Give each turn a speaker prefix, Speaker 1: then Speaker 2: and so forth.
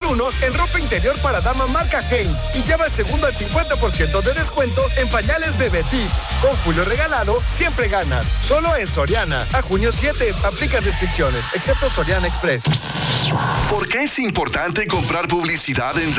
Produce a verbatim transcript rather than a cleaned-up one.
Speaker 1: uno en ropa interior para dama marca Hanes y lleva el segundo al cincuenta por ciento de descuento en pañales Bebé Tips. Con Julio regalado, siempre ganas. Solo en Soriana. A junio siete, aplica restricciones, excepto Soriana Express.
Speaker 2: ¿Por qué es importante comprar publicidad en